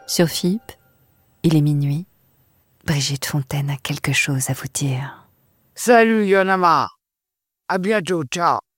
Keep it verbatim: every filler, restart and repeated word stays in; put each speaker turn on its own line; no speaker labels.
Sur F I P, il est minuit. Brigitte Fontaine a quelque chose à vous dire.
Salut, Y'en a marre. À bientôt, ciao.